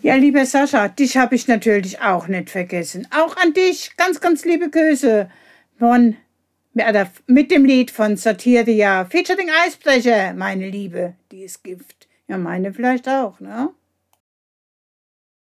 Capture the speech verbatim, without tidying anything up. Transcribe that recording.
Ja, lieber Sascha, dich habe ich natürlich auch nicht vergessen. Auch an dich ganz, ganz liebe Grüße von, ja, mit dem Lied von Satiria, featuring Eisbrecher, meine Liebe, die ist Gift. Ja, meine vielleicht auch, ne?